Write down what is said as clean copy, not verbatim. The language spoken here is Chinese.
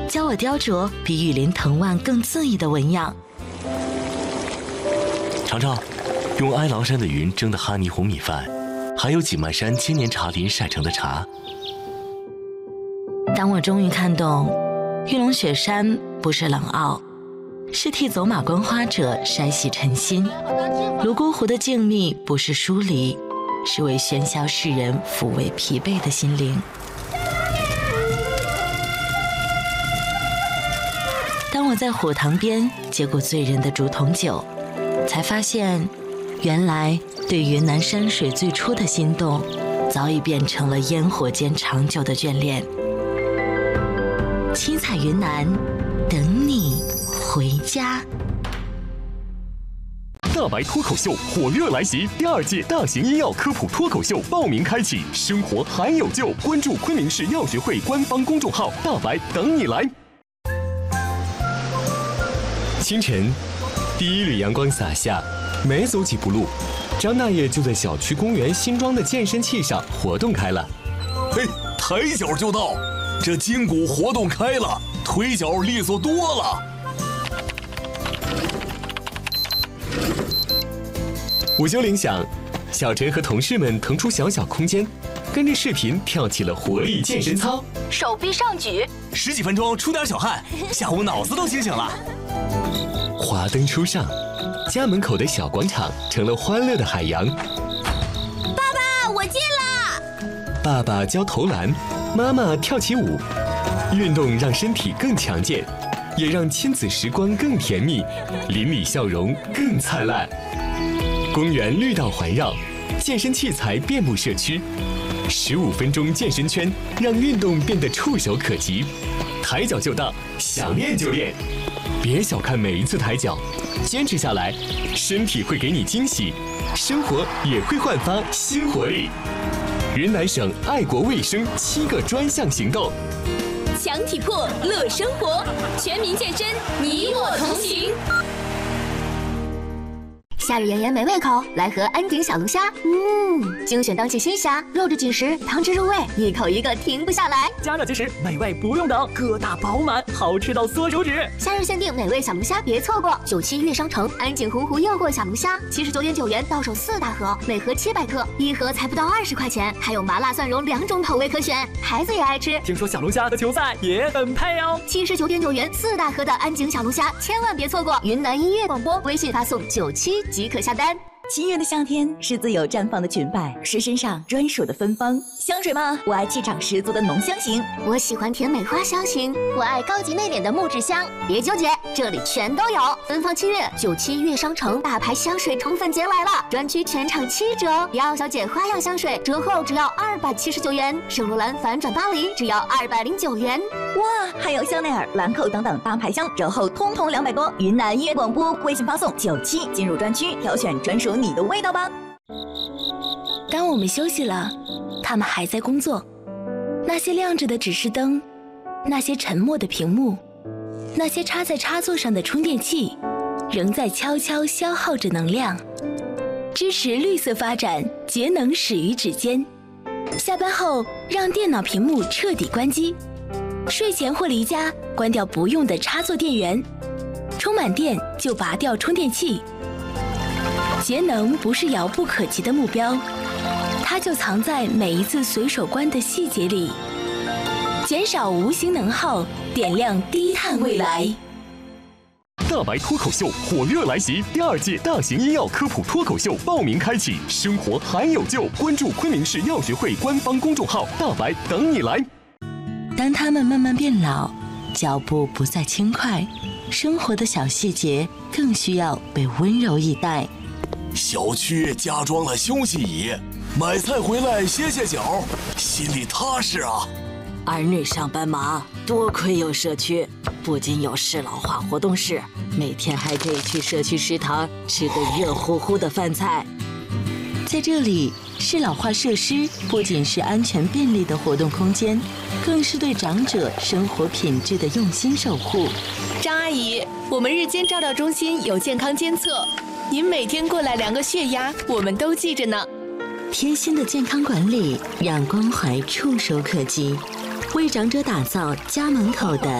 教我雕琢比雨林藤蔓更恣意的纹样。 尝尝，用哀牢山的云蒸的哈尼红米饭，还有锦漫山千年茶林晒成的茶。 当我终于看懂，玉龙雪山不是冷傲，是替走马观花者筛洗尘心；泸沽湖的静谧不是疏离，是为喧嚣世人抚慰疲惫的心灵。当我在火塘边接过醉人的竹筒酒，才发现，原来对云南山水最初的心动，早已变成了烟火间长久的眷恋。七彩云南，等你回家。 大白脱口秀火热来袭，第2届大型医药科普脱口秀报名开启，生活还有救！关注昆明市药学会官方公众号“大白等你来”。清晨，第一缕阳光洒下，没走几步路，张大爷就在小区公园新装的健身器上活动开了。 嘿，抬脚就到，这筋骨活动开了，腿脚利索多了。 午休铃响，小陈和同事们腾出小小空间，跟着视频跳起了活力健身操， 手臂上举 ，10几分钟出点小汗，下午脑子都清醒了。 华灯初上，家门口的小广场成了欢乐的海洋。 爸爸，我进了。 爸爸教投篮，妈妈跳起舞，运动让身体更强健，也让亲子时光更甜蜜，邻里笑容更灿烂。公园绿道环绕，健身器材遍布社区，15分钟健身圈让运动变得触手可及，抬脚就到，想练就练。别小看每一次抬脚，坚持下来，身体会给你惊喜，生活也会焕发新活力。云南省爱国卫生7个专项行动， 强体魄乐生活，全民健身，你我同行。 夏日炎炎没胃口，来盒安井小龙虾。精选当季新虾，肉质紧实，汤汁入味，一口一个停不下来。 加热即食，美味不用等，个大饱满，好吃到缩手指。 夏日限定美味小龙虾，别错过！97悦商城安井洪湖诱惑小龙虾，79.9元到手4大盒，每盒700克，一盒才不到20块钱，还有麻辣蒜蓉2种口味可选，孩子也爱吃。 听说小龙虾和球赛也很配哦。 79.9元4大盒的安井小龙虾，千万别错过！云南音乐广播微信发送97即可下单。 7月的夏天是自由绽放的裙摆，是身上专属的芬芳。香水吗？我爱气场十足的浓香型， 我喜欢甜美花香型，我爱高级内敛的木质香。别纠结，这里全都有。芬芳7月，97悦商城大牌香水宠粉节来了，专区全场7折。迪奥小姐花样香水折后只要279元，圣罗兰反转巴黎只要209元。 哇，还有香奈儿、兰蔻等等大牌香，折后通通200多。云南音乐广播微信发送97进入专区，挑选专属你的味道吧。 当我们休息了，他们还在工作。那些亮着的指示灯，那些沉默的屏幕，那些插在插座上的充电器，仍在悄悄消耗着能量。支持绿色发展，节能始于指尖。下班后，让电脑屏幕彻底关机。睡前或离家，关掉不用的插座电源。充满电就拔掉充电器。节能不是遥不可及的目标，它就藏在每一次随手关的细节里。减少无形能耗，点亮低碳未来。 大白脱口秀火热来袭，第2届大型医药科普脱口秀报名开启，生活还有救！关注昆明市药学会官方公众号“大白等你来”。 当他们慢慢变老，脚步不再轻快，生活的小细节更需要被温柔以待。 小区加装了休息椅，买菜回来歇歇脚，心里踏实啊。 儿女上班忙，多亏有社区，不仅有适老化活动室，每天还可以去社区食堂吃个热乎乎的饭菜。在这里，适老化设施不仅是安全便利的活动空间，更是对长者生活品质的用心守护。 张阿姨，我们日间照料中心有健康监测，您每天过来量个血压，我们都记着呢。 贴心的健康管理，让关怀触手可及，为长者打造家门口的